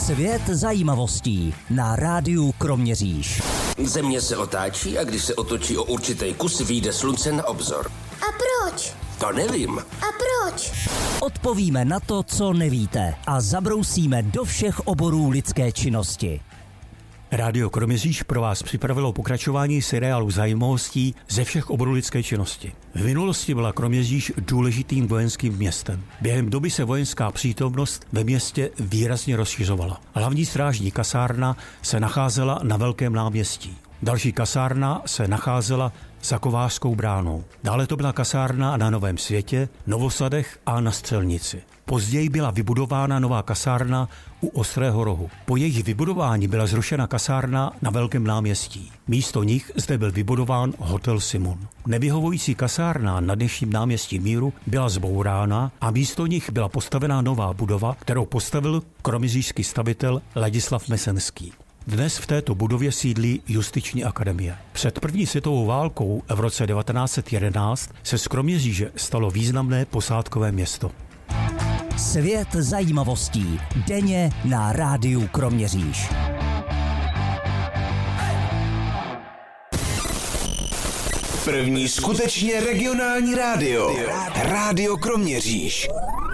Svět zajímavostí na rádiu Kroměříž. Země se otáčí a když se otočí o určitý kus, vyjde slunce na obzor. A proč? To nevím. A proč? Odpovíme na to, co nevíte a zabrousíme do všech oborů lidské činnosti. Rádio Kroměříž pro vás připravilo pokračování seriálu zajímavostí ze všech oborů lidské činnosti. V minulosti byla Kroměříž důležitým vojenským městem. Během doby se vojenská přítomnost ve městě výrazně rozšiřovala. Hlavní strážní kasárna se nacházela na Velkém náměstí. Další kasárna se nacházela za Kovářskou bránou. Dále to byla kasárna na Novém Světě, Novosadech a na Střelnici. Později byla vybudována nová kasárna u Ostrého rohu. Po jejich vybudování byla zrušena kasárna na Velkém náměstí. Místo nich zde byl vybudován hotel Simon. Nevyhovující kasárna na dnešním náměstí Míru byla zbourána a místo nich byla postavena nová budova, kterou postavil kroměřížský stavitel Ladislav Mesenský. Dnes v této budově sídlí Justiční akademie. Před první světovou válkou v roce 1911 se z Kroměříže stalo významné posádkové město. Svět zajímavostí denně na rádiu Kroměříž. První skutečně regionální rádio. Rádio Kroměříž.